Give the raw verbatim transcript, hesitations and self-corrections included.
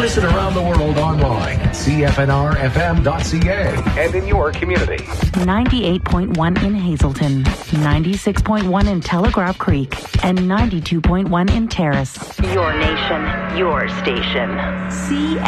Listen around the world online at C F N R F M dot C A and in your community. ninety-eight point one in Hazelton, ninety-six point one in Telegraph Creek, and ninety-two point one in Terrace. Your nation, your station. C